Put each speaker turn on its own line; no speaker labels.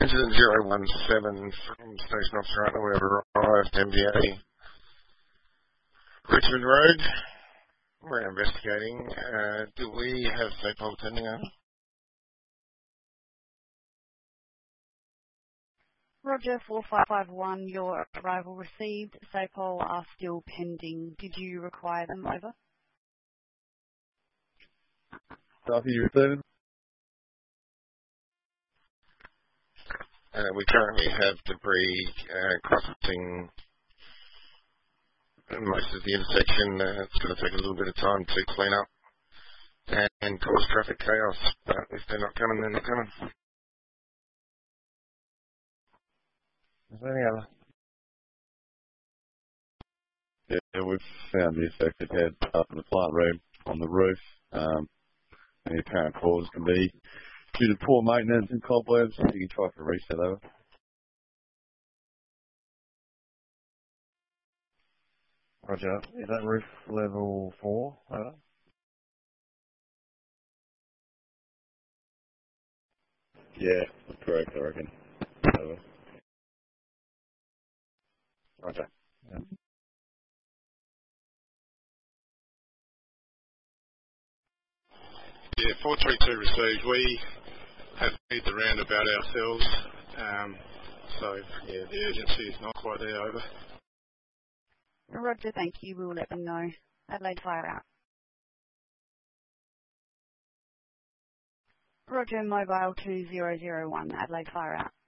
Incident 017 from Station Officer Arthur. We have arrived MDA Richmond Road. We're investigating. Do we have SAPOL attending over?
Roger, 4551, your arrival received. SAPOL are still pending. Did you require them over?
Copy, you receiving?
We currently have debris crossing most of the intersection. It's going to take a little bit of time to clean up and cause traffic chaos. But if they're not coming, they're not coming. Is there any other?
Yeah, we've found the affected head up in the plant room on the roof. Any apparent cause can be due to poor maintenance and cobwebs. You can try for a reset over.
Roger. Is that roof level 4? Over?
Yeah, that's correct, I reckon. Over.
Roger. Yeah.
Yeah, 432 received. We have made the roundabout ourselves, so yeah, the urgency is not quite there. Over.
Roger, thank you. We'll let them know. Adelaide Fire out. Roger, mobile 2001, Adelaide Fire out.